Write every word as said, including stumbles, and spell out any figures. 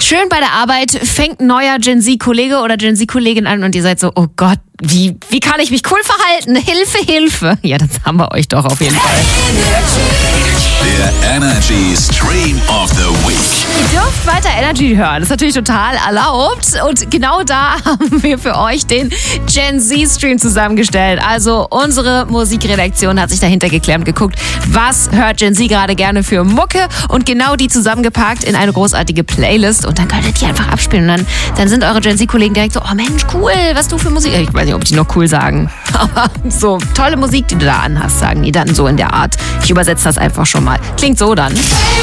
Schön bei der Arbeit fängt ein neuer Gen Z-Kollege oder Gen Z-Kollegin an und ihr seid so, oh Gott, wie, wie kann ich mich cool verhalten? Hilfe, Hilfe. Ja, das haben wir euch doch auf jeden Fall. Der Energy Stream of the Week. Ihr dürft weiter Energy hören, das ist natürlich total erlaubt. Und genau da haben wir für euch den Gen Z-Stream zusammengestellt. Also unsere Musikredaktion hat sich dahinter geklemmt, geguckt, was hört Gen Z gerade gerne für Mucke und genau die zusammengepackt in eine großartige Playlist. Und dann könnt ihr die einfach abspielen. Und dann, dann sind eure Gen Z-Kollegen direkt so, oh Mensch, cool, was du für Musik... Ich weiß nicht, ob die noch cool sagen. Aber so tolle Musik, die du da anhast, sagen die dann so in der Art. Ich übersetze das einfach schon mal. Klingt so dann.